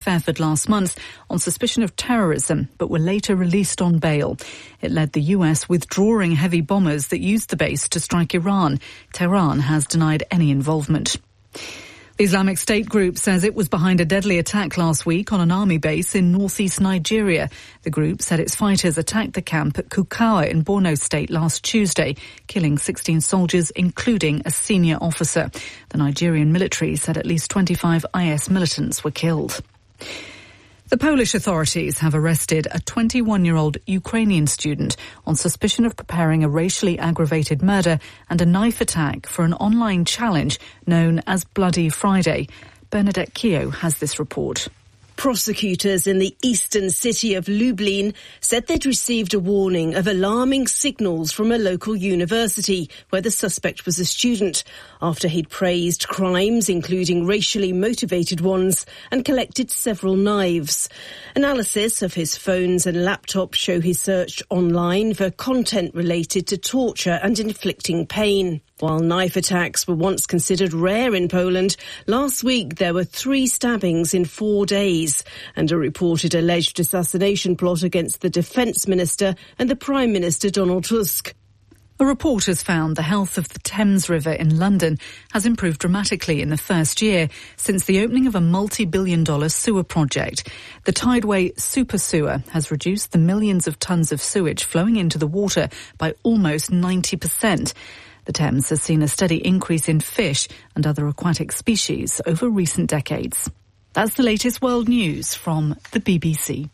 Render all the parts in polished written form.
Fairford last month on suspicion of terrorism, but were later released on bail. It led the US withdrawing heavy bombers that used the base to strike Iran. Tehran has denied any involvement. The Islamic State group says it was behind a deadly attack last week on an army base in northeast Nigeria. The group said its fighters attacked the camp at Kukawa in Borno State last Tuesday, killing 16 soldiers, including a senior officer. The Nigerian military said at least 25 IS militants were killed. The Polish authorities have arrested a 21-year-old Ukrainian student on suspicion of preparing a racially aggravated murder and a knife attack for an online challenge known as Bloody Friday. Bernadette Keogh has this report. Prosecutors in the eastern city of Lublin said they'd received a warning of alarming signals from a local university where the suspect was a student after he'd praised crimes, including racially motivated ones, and collected several knives. Analysis of his phones and laptops show he searched online for content related to torture and inflicting pain. While knife attacks were once considered rare in Poland, last week there were 3 stabbings in 4 days and a reported alleged assassination plot against the Defence Minister and the Prime Minister Donald Tusk. A report has found the health of the Thames River in London has improved dramatically in the first year since the opening of a multi-billion-dollar sewer project. The Tideway Super Sewer has reduced the millions of tonnes of sewage flowing into the water by almost 90%. The Thames has seen a steady increase in fish and other aquatic species over recent decades. That's the latest world news from the BBC.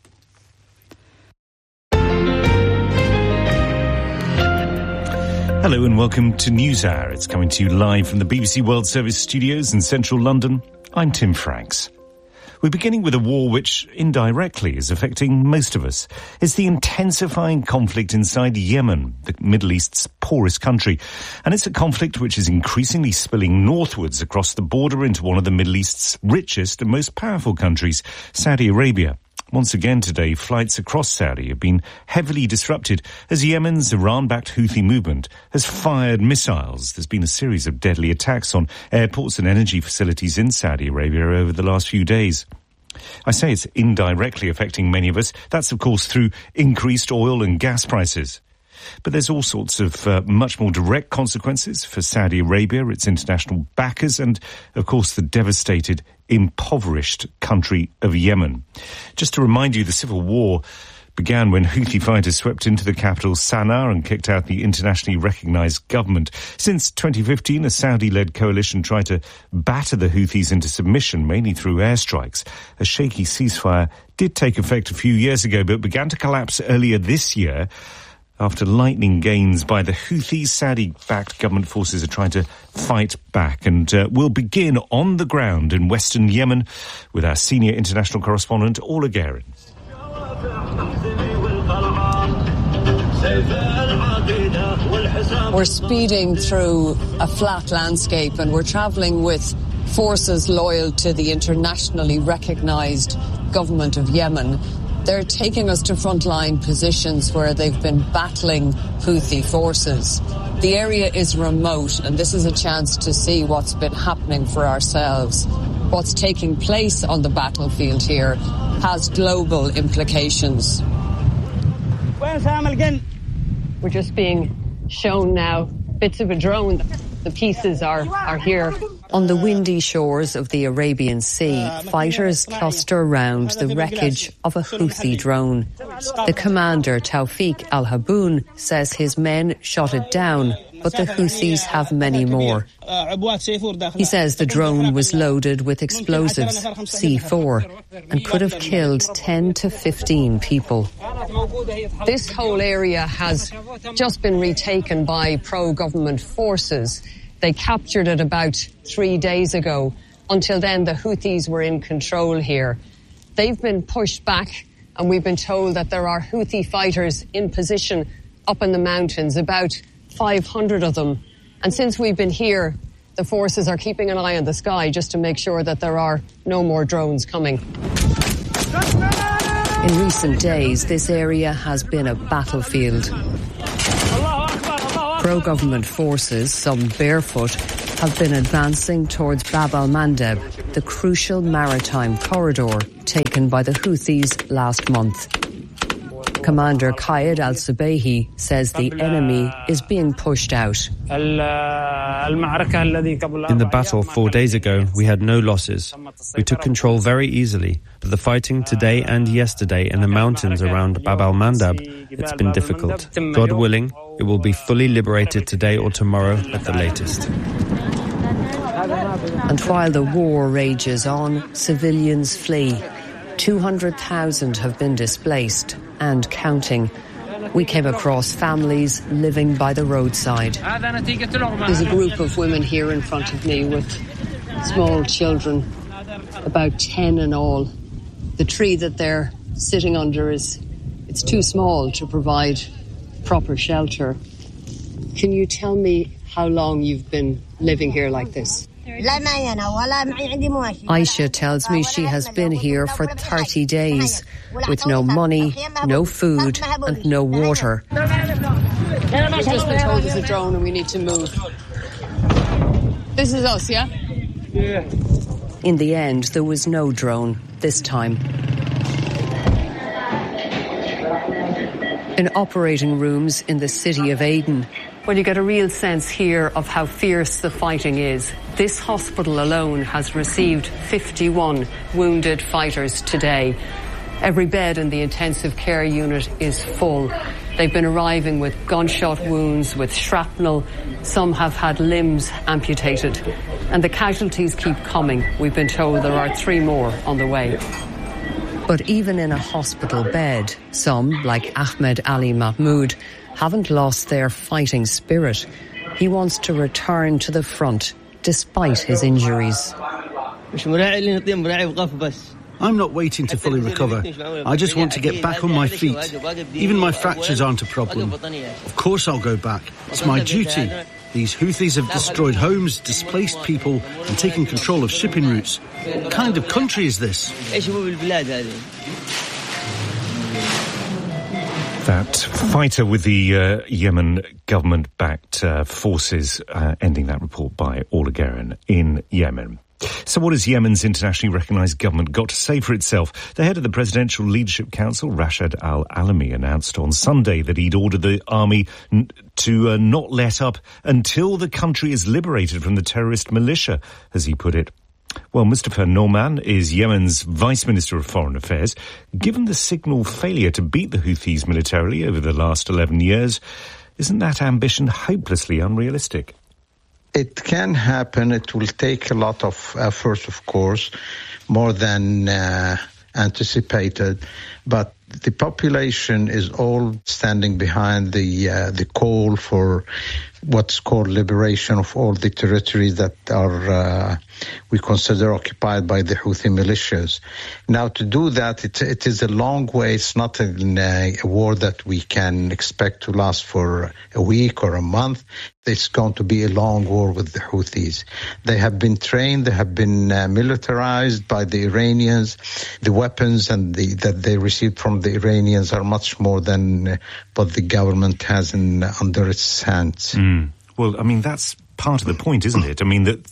Hello and welcome to NewsHour. It's coming to you live from the BBC World Service studios in central London. I'm Tim Franks. We're beginning with a war which indirectly is affecting most of us. It's the intensifying conflict inside Yemen, the Middle East's poorest country. And it's a conflict which is increasingly spilling northwards across the border into one of the Middle East's richest and most powerful countries, Saudi Arabia. Once again today, flights across Saudi have been heavily disrupted as Yemen's Iran-backed Houthi movement has fired missiles. There's been a series of deadly attacks on airports and energy facilities in Saudi Arabia over the last few days. I say it's indirectly affecting many of us. That's, of course, through increased oil and gas prices. But there's all sorts of much more direct consequences for Saudi Arabia, its international backers, and, of course, the devastated, impoverished country of Yemen. Just to remind you, the civil war began when Houthi fighters swept into the capital Sana'a and kicked out the internationally recognised government. Since 2015, a Saudi-led coalition tried to batter the Houthis into submission, mainly through airstrikes. A shaky ceasefire did take effect a few years ago, but began to collapse earlier this year. After lightning gains by the Houthis, Saudi-backed government forces are trying to fight back. And we'll begin on the ground in western Yemen with our senior international correspondent, Orla Guerin. We're speeding through a flat landscape and we're travelling with forces loyal to the internationally recognised government of Yemen. They're taking us to frontline positions where they've been battling Houthi forces. The area is remote, and this is a chance to see what's been happening for ourselves. What's taking place on the battlefield here has global implications. We're just being shown now bits of a drone. The pieces are here. On the windy shores of the Arabian Sea, fighters cluster around the wreckage of a Houthi drone. The commander, Tawfiq al-Haboun, says his men shot it down, but the Houthis have many more. He says the drone was loaded with explosives, C4, and could have killed 10 to 15 people. This whole area has just been retaken by pro-government forces. They captured it about 3 days ago. Until then, the Houthis were in control here. They've been pushed back, and we've been told that there are Houthi fighters in position up in the mountains, about 500 of them. And since we've been here, the forces are keeping an eye on the sky just to make sure that there are no more drones coming. In recent days, this area has been a battlefield. Pro-government forces, some barefoot, have been advancing towards Bab al-Mandeb. the crucial maritime corridor taken by the Houthis last month. Commander Qaid al-Subayhi says the enemy is being pushed out. In the battle 4 days ago, we had no losses. We took control very easily, but the fighting today and yesterday in the mountains around Bab al-Mandab, it's been difficult. God willing, it will be fully liberated today or tomorrow at the latest. And while the war rages on, civilians flee. 200,000 have been displaced and counting. We came across families living by the roadside. There's a group of women here in front of me with small children, about 10 in all. The tree that they're sitting under it's too small to provide proper shelter. Can you tell me how long you've been living here like this? Aisha tells me she has been here for 30 days with no money, no food and no water. We've just been told there's a drone and we need to move. This is us, yeah? Yeah. In the end, there was no drone this time. In operating rooms in the city of Aden, well, you get a real sense here of how fierce the fighting is. This hospital alone has received 51 wounded fighters today. Every bed in the intensive care unit is full. They've been arriving with gunshot wounds, with shrapnel. Some have had limbs amputated. And the casualties keep coming. We've been told there are 3 more on the way. But even in a hospital bed, some, like Ahmed Ali Mahmoud, haven't lost their fighting spirit. He wants to return to the front despite his injuries. I'm not waiting to fully recover. I just want to get back on my feet. Even my fractures aren't a problem. Of course I'll go back. It's my duty. These Houthis have destroyed homes, displaced people and taken control of shipping routes. What kind of country is this? That fighter with the Yemen government-backed forces ending that report by Orla Guerin in Yemen. So what has Yemen's internationally recognised government got to say for itself? The head of the Presidential Leadership Council, Rashid al-Alami, announced on Sunday that he'd ordered the army to not let up until the country is liberated from the terrorist militia, as he put it. Well, Mustafa Norman is Yemen's Vice Minister of Foreign Affairs. Given the signal failure to beat the Houthis militarily over the last 11 years, isn't that ambition hopelessly unrealistic? It can happen. It will take a lot of effort, of course, more than anticipated. But the population is all standing behind the call for what's called liberation of all the territories that are we consider occupied by the Houthi militias. Now, to do that, it is a long way. It's not a war that we can expect to last for a week or a month. It's going to be a long war with the Houthis. They have been trained, they have been militarized by the Iranians. The weapons that they received from the Iranians are much more than what the government has under its hands. Well, I mean, that's part of the point, isn't it? I mean, that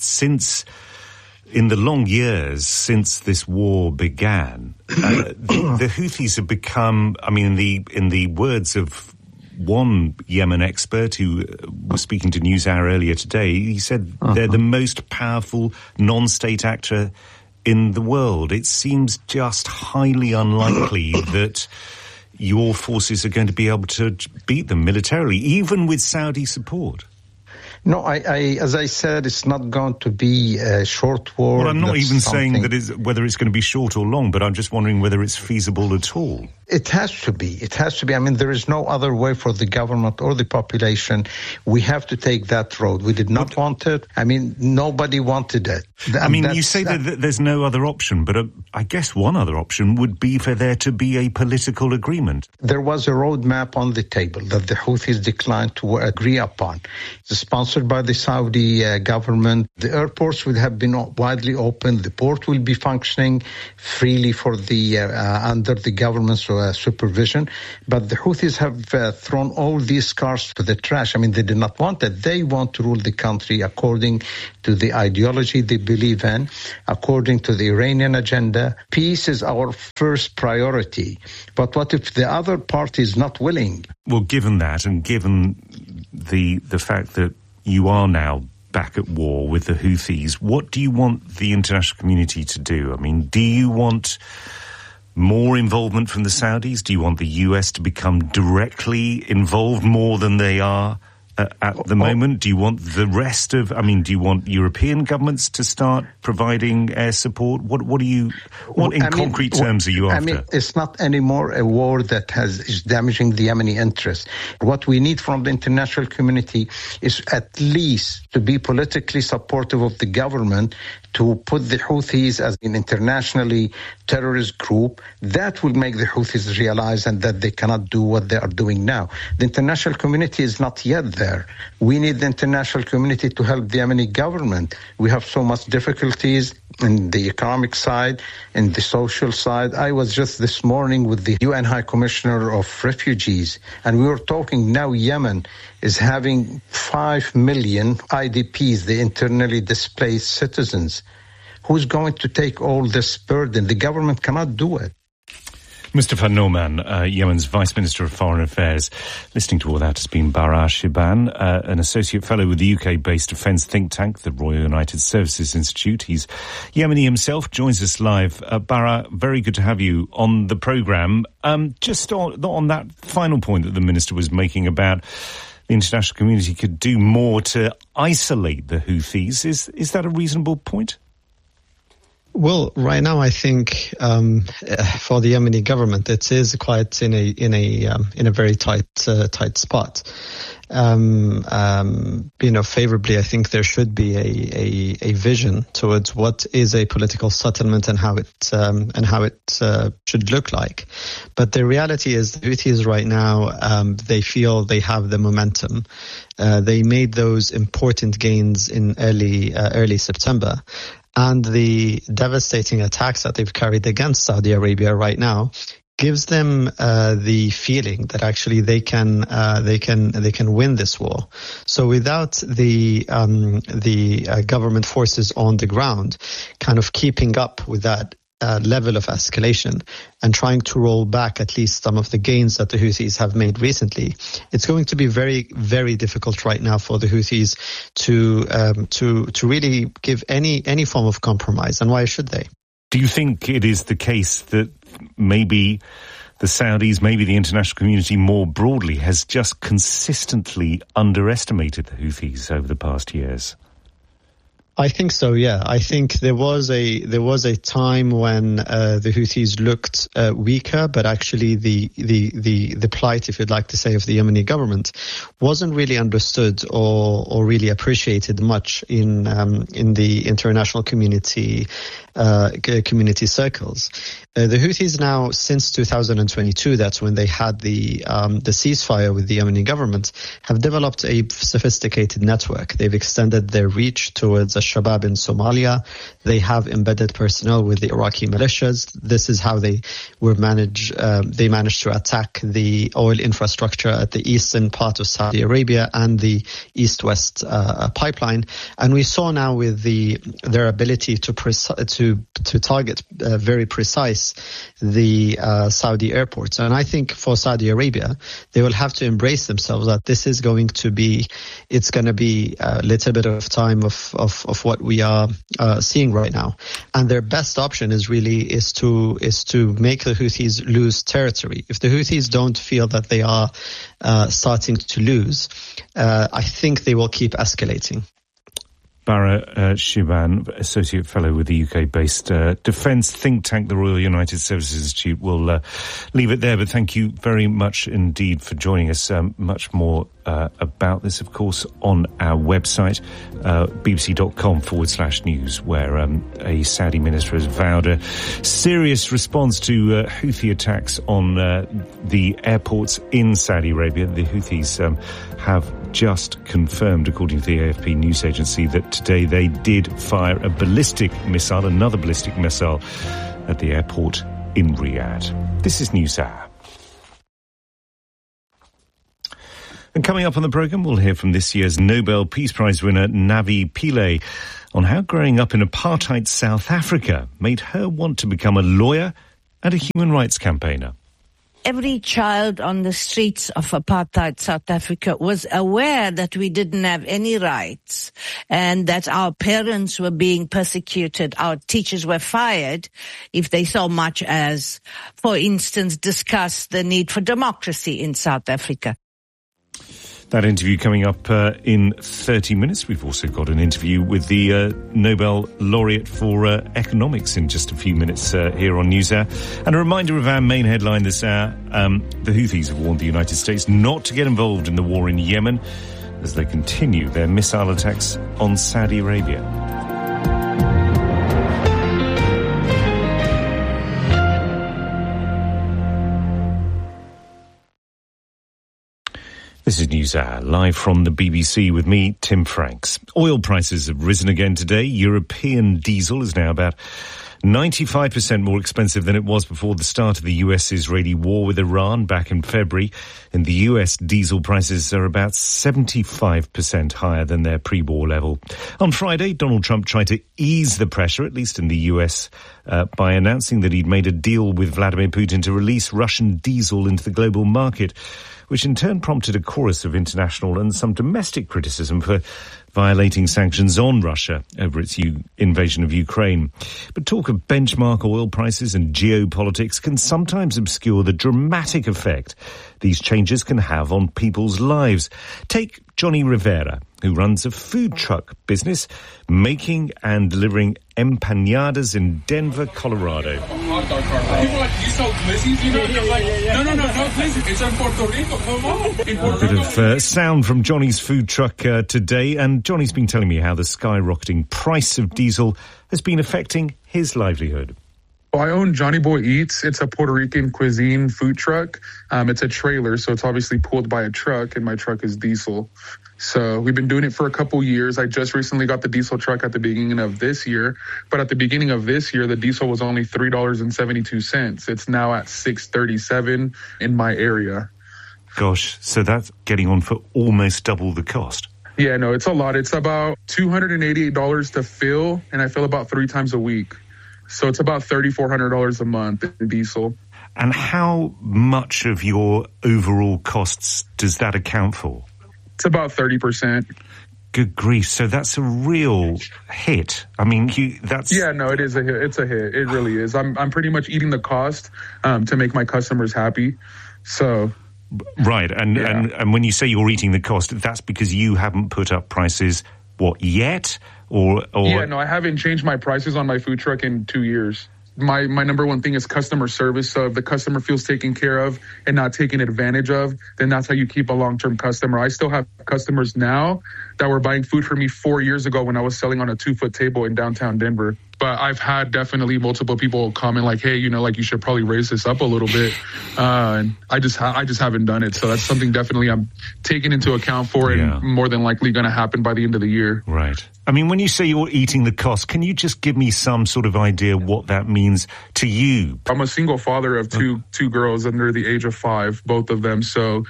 in the long years since this war began, the Houthis have become, I mean, in the words of one Yemen expert who was speaking to NewsHour earlier today, he said they're the most powerful non-state actor in the world. It seems just highly unlikely that your forces are going to be able to beat them militarily, even with Saudi support. No, as I said, it's not going to be a short war. Well, I'm not even saying that whether it's going to be short or long, but I'm just wondering whether it's feasible at all. It has to be. It has to be. I mean, there is no other way for the government or the population. We have to take that road. We did not want it. I mean, nobody wanted it. I mean, you say that there's no other option, but I guess one other option would be for there to be a political agreement. There was a roadmap on the table that the Houthis declined to agree upon. The sponsor sponsored by the Saudi government. The airports will have been widely open. The port will be functioning freely for the under the government's supervision. But the Houthis have thrown all these cars to the trash. I mean, they did not want it. They want to rule the country according to the ideology they believe in, according to the Iranian agenda. Peace is our first priority. But what if the other party is not willing? Well, given that, and given the fact that you are now back at war with the Houthis, what do you want the international community to do? I mean, do you want more involvement from the Saudis? Do you want the US to become directly involved more than they are at the moment? Do you want the rest of, do you want European governments to start providing air support? What in concrete terms are you after? It's not anymore a war that is damaging the Yemeni interests. What we need from the international community is at least to be politically supportive of the government, to put the Houthis as an internationally terrorist group. That will make the Houthis realize and that they cannot do what they are doing now. The international community is not yet there. We need the international community to help the Yemeni government. We have so much difficulties in the economic side, in the social side. I was just this morning with the UN High Commissioner of Refugees, and we were talking now Yemen is having 5 million IDPs, the internally displaced citizens. Who's going to take all this burden? The government cannot do it. Mustafa Noman, Yemen's Vice Minister of Foreign Affairs. Listening to all that has been Bara Shiban, an Associate Fellow with the UK-based defence think tank, the Royal United Services Institute. He's Yemeni himself, joins us live. Bara, very good to have you on the programme. Just on that final point that the Minister was making about the international community could do more to isolate the Houthis, is that a reasonable point? Well, right now, I think for the Yemeni government, it is quite in a very tight spot. Favorably, I think there should be a vision towards what is a political settlement and how it should look like. But the reality is, the Houthis right now, they feel they have the momentum. They made those important gains in early September. And the devastating attacks that they've carried against Saudi Arabia right now gives them the feeling that actually they can win this war. So without the government forces on the ground kind of keeping up with that level of escalation and trying to roll back at least some of the gains that the Houthis have made recently, it's going to be very, very difficult right now for the Houthis to really give any form of compromise. And why should they? Do you think it is the case that maybe the Saudis, maybe the international community more broadly, has just consistently underestimated the Houthis over the past years? I think so, yeah. I think there was a time when the Houthis looked weaker, but actually the plight, if you'd like to say, of the Yemeni government wasn't really understood or really appreciated much in the international community circles. The Houthis now, since 2022, that's when they had the ceasefire with the Yemeni government, have developed a sophisticated network. They've extended their reach towards Al-Shabaab in Somalia. They have embedded personnel with the Iraqi militias. This is how they managed to attack the oil infrastructure at the eastern part of Saudi Arabia and the east-west pipeline. And we saw now with their ability to target very precise the Saudi airports. And I think for Saudi Arabia, they will have to embrace themselves that this is going to be a little bit of time of what we are seeing right now. And their best option is to make the Houthis lose territory. If the Houthis don't feel that they are starting to lose, I think they will keep escalating. Bara Shiban, Associate Fellow with the UK-based defence think tank, the Royal United Services Institute. We'll leave it there, but thank you very much indeed for joining us. Much more about this, of course, on our website, bbc.com/news, where a Saudi minister has vowed a serious response to Houthi attacks on the airports in Saudi Arabia. The Houthis have just confirmed, according to the AFP news agency, that today they did fire another ballistic missile at the airport in Riyadh. This is NewsHour. And coming up on the programme, we'll hear from this year's Nobel Peace Prize winner Navi Pillay on how growing up in apartheid South Africa made her want to become a lawyer and a human rights campaigner. Every child on the streets of apartheid South Africa was aware that we didn't have any rights and that our parents were being persecuted. Our teachers were fired if they so much as, for instance, discussed the need for democracy in South Africa. That interview coming up in 30 minutes. We've also got an interview with the Nobel laureate for economics in just a few minutes here on NewsHour. And a reminder of our main headline this hour. The Houthis have warned the United States not to get involved in the war in Yemen as they continue their missile attacks on Saudi Arabia. This is NewsHour, live from the BBC with me, Tim Franks. Oil prices have risen again today. European diesel is now about 95% more expensive than it was before the start of the US-Israeli war with Iran back in February. In the US, diesel prices are about 75% higher than their pre-war level. On Friday, Donald Trump tried to ease the pressure, at least in the US, by announcing that he'd made a deal with Vladimir Putin to release Russian diesel into the global market, which in turn prompted a chorus of international and some domestic criticism for violating sanctions on Russia over its invasion of Ukraine. But talk of benchmark oil prices and geopolitics can sometimes obscure the dramatic effect these changes can have on people's lives. Take Johnny Rivera, who runs a food truck business making and delivering empanadas in Denver, Colorado. People like, you sell glizzies? You know, they're like, no glizzies. It's in Puerto Rico. Come on. A bit of sound from Johnny's food truck today, and Johnny's been telling me how the skyrocketing price of diesel has been affecting his livelihood. Well, I own Johnny Boy Eats. It's a Puerto Rican cuisine food truck. It's a trailer, so it's obviously pulled by a truck, and my truck is diesel. So we've been doing it for a couple years. I just recently got the diesel truck at the beginning of this year. But at the beginning of this year, the diesel was only $3.72. It's now at $6.37 in my area. Gosh, so that's getting on for almost double the cost. Yeah, no, it's a lot. It's about $288 to fill, and I fill about 3 times a week. So it's about $3,400 a month in diesel. And how much of your overall costs does that account for? It's about 30%. Good grief. So that's a real hit. I mean, that's... Yeah, no, it is a hit. It's a hit. It really is. I'm pretty much eating the cost to make my customers happy. So... Right. And when you say you're eating the cost, that's because you haven't put up prices, yet? Or... Yeah, no, I haven't changed my prices on my food truck in 2 years. My number one thing is customer service. So if the customer feels taken care of and not taken advantage of, then that's how you keep a long-term customer. I still have customers now that were buying food from me 4 years ago when I was selling on a 2-foot table in downtown Denver. But I've had definitely multiple people comment like, hey, you should probably raise this up a little bit. And I just haven't done it. So that's something definitely I'm taking into account for and more than likely going to happen by the end of the year. Right. I mean, when you say you're eating the cost, can you just give me some sort of idea what that means to you? I'm a single father of two girls under the age of 5, both of them. So,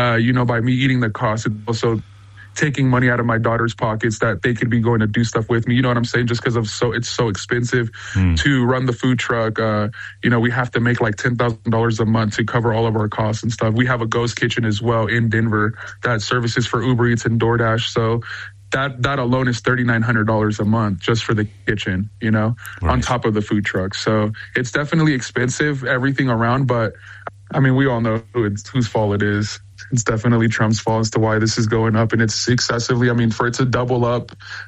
by me eating the cost, it's also taking money out of my daughter's pockets that they could be going to do stuff with me. You know what I'm saying? Just because it's so expensive to run the food truck. We have to make like $10,000 a month to cover all of our costs and stuff. We have a ghost kitchen as well in Denver that services for Uber Eats and DoorDash. So that alone is $3,900 a month just for the kitchen, right, on top of the food truck. So it's definitely expensive, everything around. But I mean, we all know whose fault it is. It's definitely Trump's fault as to why this is going up, and it's excessively. I mean, for it to double up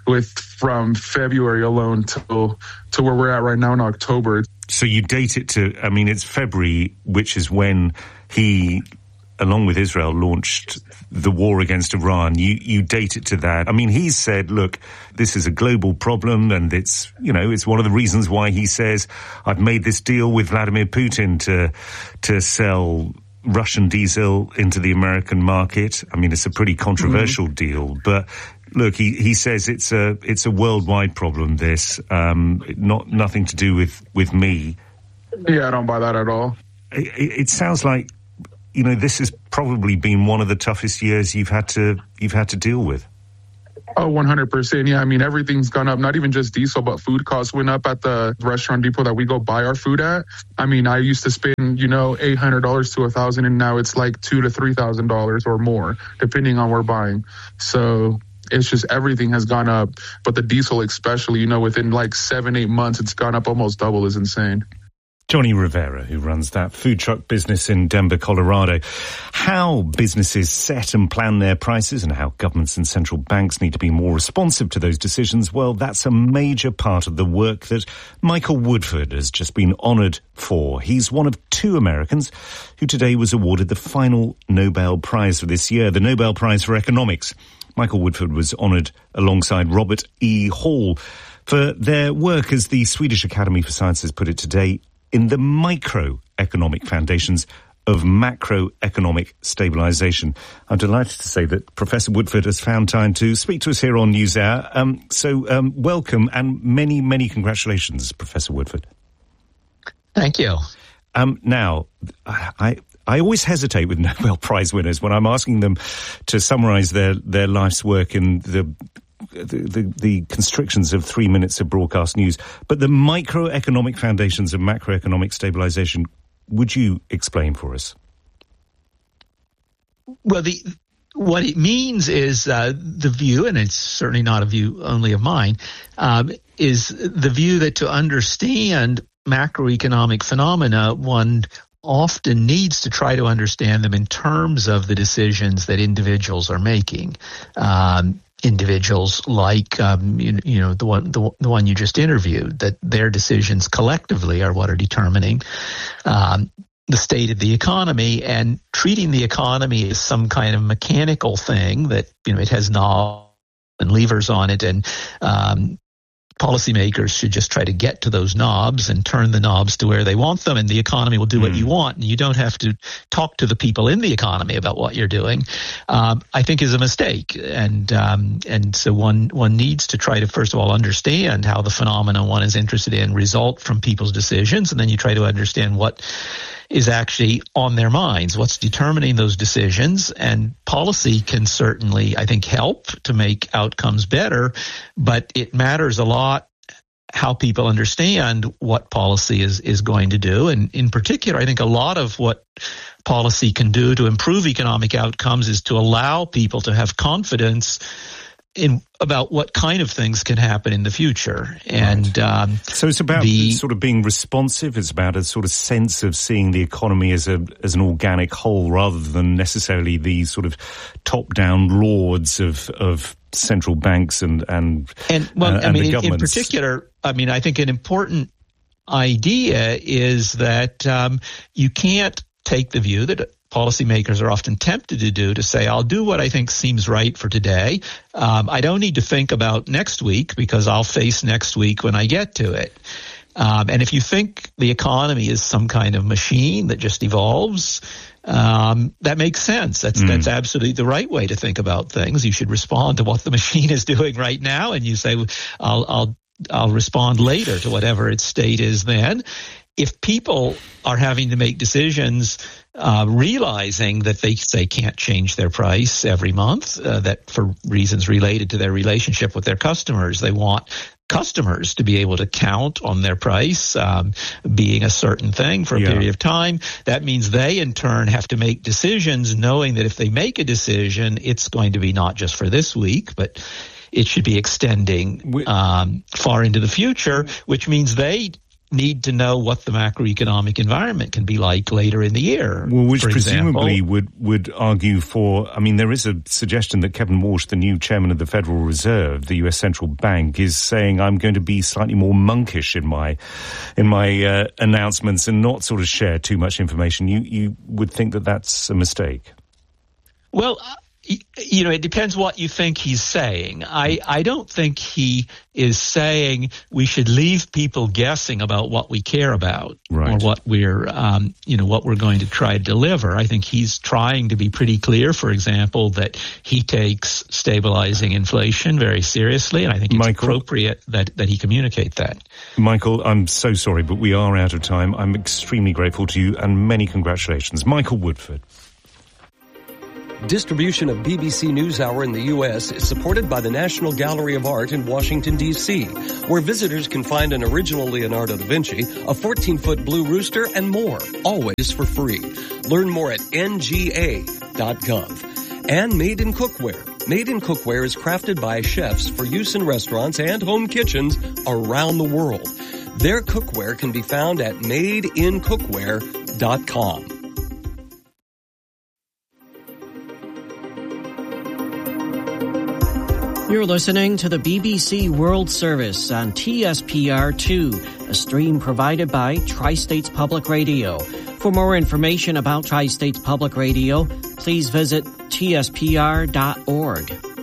from February alone to where we're at right now in October. So you date it to, I mean, it's February, which is when he, along with Israel, launched the war against Iran. You date it to that. I mean, he's said, look, this is a global problem, and it's one of the reasons why he says, I've made this deal with Vladimir Putin to sell Russian diesel into the American market. I mean, it's a pretty controversial deal, but look, he says it's a worldwide problem. This nothing to do with me. Yeah, I don't buy that at all. It sounds like, you know, this has probably been one of the toughest years you've had to deal with. Oh, 100%. Yeah, I mean, everything's gone up, not even just diesel, but food costs went up at the restaurant depot that we go buy our food at. I mean, I used to spend, you know, $800 to $1,000, and now it's like $2,000 to $3,000 or more, depending on where we're buying. So it's just everything has gone up. But the diesel especially, you know, within like 7-8 months, it's gone up almost double. Is insane. Johnny Rivera, who runs that food truck business in Denver, Colorado. How businesses set and plan their prices and how governments and central banks need to be more responsive to those decisions, well, that's a major part of the work that Michael Woodford has just been honoured for. He's one of 2 Americans who today was awarded the final Nobel Prize for this year, the Nobel Prize for Economics. Michael Woodford was honoured alongside Robert E. Hall for their work, as the Swedish Academy for Sciences put it today, in the microeconomic foundations of macroeconomic stabilisation. I'm delighted to say that Professor Woodford has found time to speak to us here on NewsHour. So welcome and many, many congratulations, Professor Woodford. Thank you. Now, I always hesitate with Nobel Prize winners when I'm asking them to summarise their life's work in the constrictions of 3 minutes of broadcast news. But the microeconomic foundations of macroeconomic stabilisation, would you explain for us? Well, what it means is the view, and it's certainly not a view only of mine, is the view that to understand macroeconomic phenomena, one often needs to try to understand them in terms of the decisions that individuals are making. Individuals like the one you just interviewed, that their decisions collectively are what are determining the state of the economy, and treating the economy as some kind of mechanical thing that, you know, it has knobs and levers on it, and policymakers should just try to get to those knobs and turn the knobs to where they want them, and the economy will do what you want, and you don't have to talk to the people in the economy about what you're doing, I think is a mistake. And so one needs to try to, first of all, understand how the phenomena one is interested in result from people's decisions, and then you try to understand what is actually on their minds, what's determining those decisions. And policy can certainly, I think, help to make outcomes better, but it matters a lot how people understand what policy is going to do. And in particular, I think a lot of what policy can do to improve economic outcomes is to allow people to have confidence about what kind of things can happen in the future. And so it's about sort of being responsive. It's about a sort of sense of seeing the economy as an organic whole, rather than necessarily the sort of top-down lords of central banks and the governments. In particular, I mean, I think an important idea is that you can't take the view that policymakers are often tempted to do, to say, I'll do what I think seems right for today. I don't need to think about next week because I'll face next week when I get to it. And if you think the economy is some kind of machine that just evolves, that makes sense. That's absolutely the right way to think about things. You should respond to what the machine is doing right now, and you say, I'll respond later to whatever its state is then. If people are having to make decisions realizing that they can't change their price every month, that for reasons related to their relationship with their customers, they want customers to be able to count on their price being a certain thing for a period of time. That means they, in turn, have to make decisions knowing that if they make a decision, it's going to be not just for this week, but it should be extending far into the future, which means they need to know what the macroeconomic environment can be like later in the year. Well, which presumably would argue for, I mean, there is a suggestion that Kevin Walsh, the new chairman of the Federal Reserve, the US Central Bank, is saying, I'm going to be slightly more monkish in my announcements and not sort of share too much information. You would think that that's a mistake? Well, it depends what you think he's saying. I don't think he is saying we should leave people guessing about what we care about or what we're, what we're going to try to deliver. I think he's trying to be pretty clear, for example, that he takes stabilizing inflation very seriously, and I think it's appropriate that he communicate that. Michael, I'm so sorry, but we are out of time. I'm extremely grateful to you, and many congratulations. Michael Woodford. Distribution of BBC NewsHour in the U.S. is supported by the National Gallery of Art in Washington, D.C., where visitors can find an original Leonardo da Vinci, a 14-foot blue rooster, and more, always for free. Learn more at nga.gov. And Made in Cookware. Made in Cookware is crafted by chefs for use in restaurants and home kitchens around the world. Their cookware can be found at madeincookware.com. You're listening to the BBC World Service on TSPR2, a stream provided by Tri-States Public Radio. For more information about Tri-States Public Radio, please visit tspr.org.